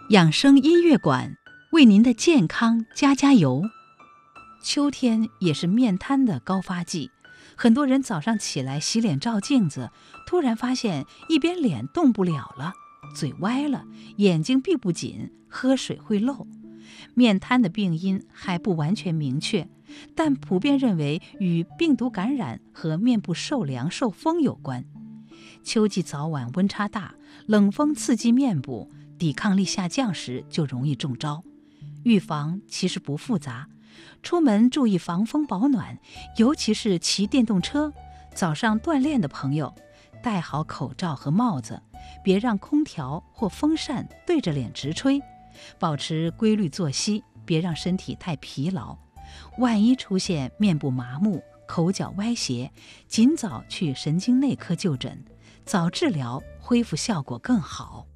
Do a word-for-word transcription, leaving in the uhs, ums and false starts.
养生音乐馆为您的健康加加油。秋天也是面瘫的高发季，很多人早上起来洗脸照镜子，突然发现一边脸动不了了，嘴歪了，眼睛闭不紧，喝水会漏。面瘫的病因还不完全明确，但普遍认为与病毒感染和面部受凉受风有关。秋季早晚温差大，冷风刺激面部，抵抗力下降时就容易中招。预防其实不复杂，出门注意防风保暖，尤其是骑电动车、早上锻炼的朋友，戴好口罩和帽子，别让空调或风扇对着脸直吹，保持规律作息，别让身体太疲劳。万一出现面部麻木、口角歪斜，尽早去神经内科就诊，早治疗恢复效果更好。